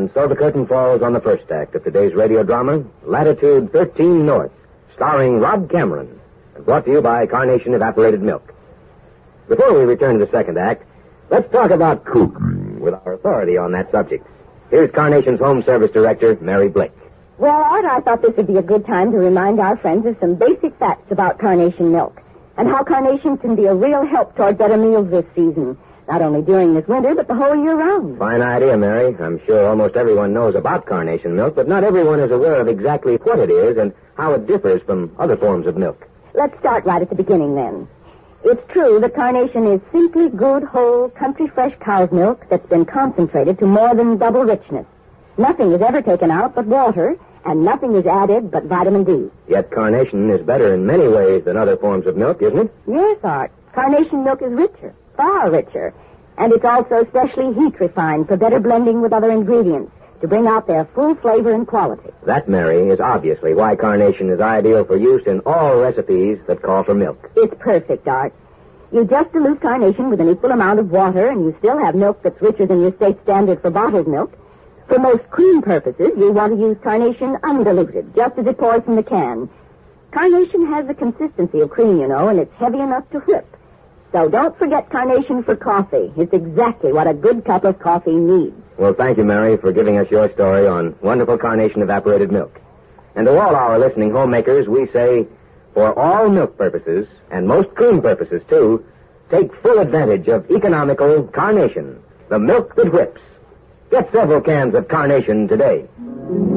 And so the curtain falls on the first act of today's radio drama, Latitude 13 North, starring Rod Cameron, and brought to you by Carnation Evaporated Milk. Before we return to the second act, let's talk about cooking with our authority on that subject. Here's Carnation's Home Service Director, Mary Blake. Well, Art, I thought this would be a good time to remind our friends of some basic facts about Carnation milk and how Carnation can be a real help toward better meals this season, not only during this winter, but the whole year round. Fine idea, Mary. I'm sure almost everyone knows about Carnation milk, but not everyone is aware of exactly what it is and how it differs from other forms of milk. Let's start right at the beginning, then. It's true that Carnation is simply good, whole, country-fresh cow's milk that's been concentrated to more than double richness. Nothing is ever taken out but water, and nothing is added but vitamin D. Yet Carnation is better in many ways than other forms of milk, isn't it? Yes, Art. Carnation milk is richer, far richer. And it's also specially heat refined for better blending with other ingredients to bring out their full flavor and quality. That, Mary, is obviously why Carnation is ideal for use in all recipes that call for milk. It's perfect, Art. You just dilute Carnation with an equal amount of water, and you still have milk that's richer than your state standard for bottled milk. For most cream purposes, you want to use Carnation undiluted, just as it pours from the can. Carnation has the consistency of cream, you know, and it's heavy enough to whip. So don't forget Carnation for coffee. It's exactly what a good cup of coffee needs. Well, thank you, Mary, for giving us your story on wonderful Carnation evaporated milk. And to all our listening homemakers, we say, for all milk purposes, and most cream purposes, too, take full advantage of economical Carnation, the milk that whips. Get several cans of Carnation today.